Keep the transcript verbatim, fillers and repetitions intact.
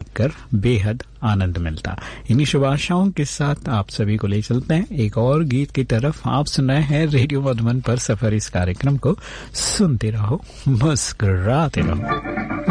कर बेहद आनंद मिलता। इन्हीं शुभ आशाओं के साथ आप सभी को ले चलते हैं एक और गीत की तरफ। आप सुन रहे हैं रेडियो मधुबन पर सफर। इस कार्यक्रम को सुनते रहो, मुस्कुराते रहो।